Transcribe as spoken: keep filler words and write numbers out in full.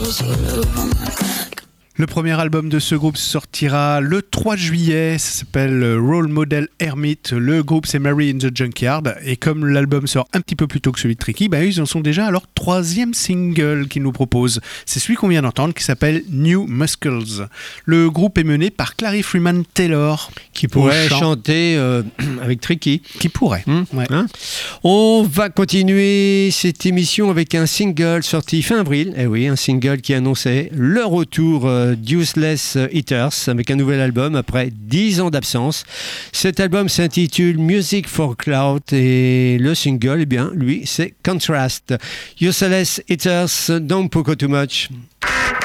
Le premier album de ce groupe sortira le trois juillet, ça s'appelle Role Model Hermit. Le groupe c'est Mary in the Junkyard et comme l'album sort un petit peu plus tôt que celui de Tricky, bah, ils en sont déjà à leur troisième single qu'ils nous proposent. C'est celui qu'on vient d'entendre qui s'appelle New Muscles. Le groupe est mené par Clary Freeman Taylor. Qui pourrait chanter euh, avec Tricky. Qui pourrait. Mmh, ouais. hein On va continuer cette émission avec un single sorti fin avril. Eh oui, un single qui annonçait le retour euh, Useless Eaters avec un nouvel album après dix ans d'absence. Cet album s'intitule Music for Cloud et le single, eh bien, lui, c'est Contrast. Useless Eaters, don't poke too much.